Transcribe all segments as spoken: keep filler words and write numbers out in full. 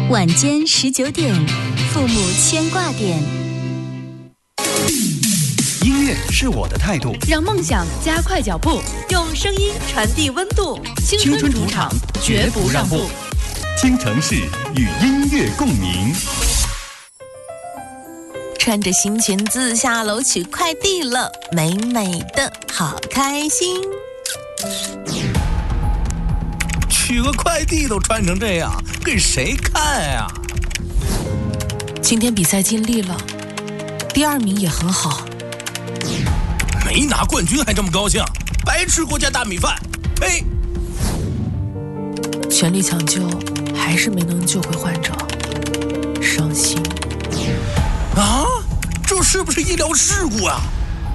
晚间十九点，父母牵挂点。 音乐是我的态度， 让梦想加快脚步，用声音传递温度。青春主场，绝不让步。 京城市与音乐共鸣。 穿着新裙子下楼取快递了，美美的，好开心。 取个快递都穿成这样，给谁看呀？ 今天比赛尽力了，第二名也很好。 没拿冠军还这么高兴，白吃国家大米饭！呸！ 全力抢救，还是没能救回患者，伤心。 啊，这是不是医疗事故啊？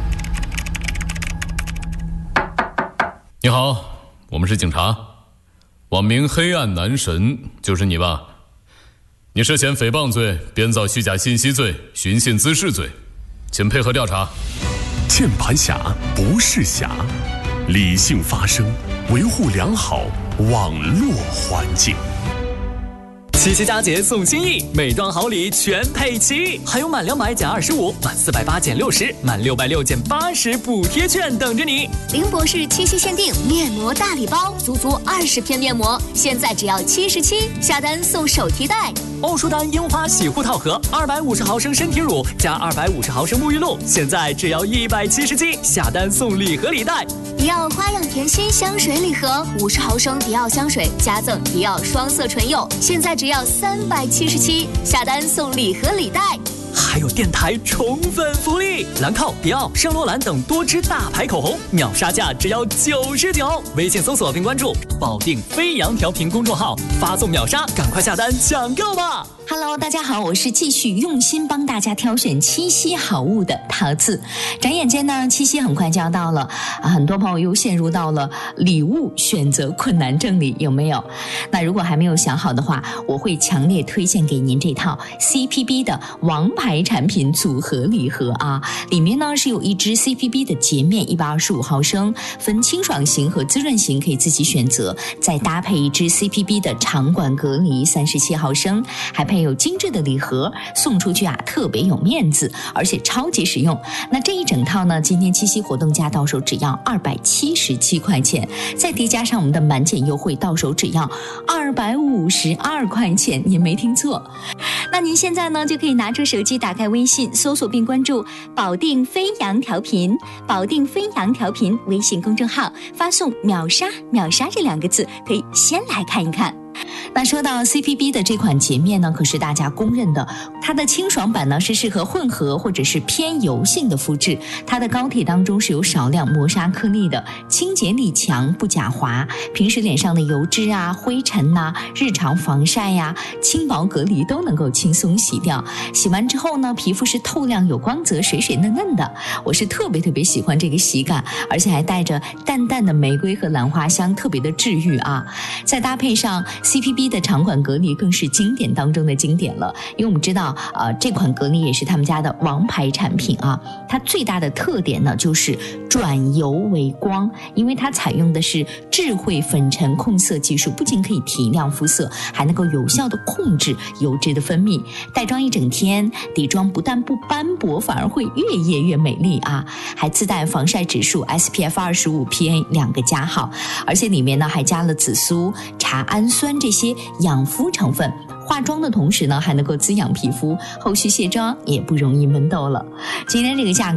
你好，我们是警察，网名黑暗男神，就是你吧？你涉嫌诽谤罪、编造虚假信息罪、寻衅滋事罪，请配合调查。 键盘侠不是侠，理性发声，维护良好网络环境。 七夕佳节送心意，美妆好礼全配齐，还有满两百减二十五，满四百八减六十，满六百六减八十补贴券等着你。 林博士七夕限定面膜大礼包，足足二十片面膜，现在只要七十七，下单送手提袋。 欧舒丹樱花洗护套盒，二百五十毫升身体乳加二百五十毫升沐浴露，现在只要一百七十七，下单送礼盒礼袋。 迪奥花样甜心香水礼盒，五十毫升迪奥香水加赠迪奥双色唇釉，现在只要三百七十七，下单送礼盒礼袋。 还有电台宠粉福利，兰蔻、迪奥、圣罗兰等多支大牌口红，秒杀价只要九十九。微信搜索并关注保定飞扬调频公众号，发送秒杀，赶快下单抢购吧。 Hello， 大家好，我是继续用心帮大家挑选七夕好物的桃子。转眼间呢，七夕很快就要到了啊，很多朋友又陷入到了礼物选择困难症里，有没有？那如果还没有想好的话，我会强烈推荐给您这套 C P B 的王牌产品组合礼盒啊，里面呢是有一支 C P B 的洁面一百二十五毫升，分清爽型和滋润型可以自己选择，再搭配一支 C P B 的长管隔离三十七毫升，还配有精致的礼盒，送出去啊特别有面子，而且超级实用。那这一整套呢，今天七夕活动价到手只要二百七十七块钱，再叠加上我们的满减优惠，到手只要二百五十二块钱，您没听错。那您现在呢就可以拿出手机，打开微信，搜索并关注保定飞扬调频，保定飞扬调频微信公众号，发送秒杀秒杀这两个字，可以先来看一看。那说到 C P B 的这款洁面呢，可是大家公认的，它的清爽版呢是适合混合或者是偏油性的肤质，它的膏体当中是有少量磨砂颗粒的，清洁力强，不假滑，平时脸上的油脂啊、灰尘呐、啊、日常防晒呀、啊、轻薄隔离都能够轻松洗掉。洗完之后呢，皮肤是透亮有光泽，水水嫩嫩的，我是特别特别喜欢这个洗感，而且还带着淡淡的玫瑰和兰花香，特别的治愈啊。再搭配上 C P B 的长管隔离，更是经典当中的经典了。因为我们知道呃，这款隔离也是他们家的王牌产品啊。它最大的特点呢就是转油为光，因为它采用的是智慧粉尘控色技术，不仅可以提亮肤色，还能够有效的控制油脂的分泌。带妆一整天，底妆不但不斑驳，反而会越夜越美丽啊！还自带防晒指数 S P F 二十五 P A 两个加号，而且里面呢还加了紫苏、茶氨酸这些养肤成分，化妆的同时呢还能够滋养皮肤，后续卸妆也不容易闷痘了。今天这个价格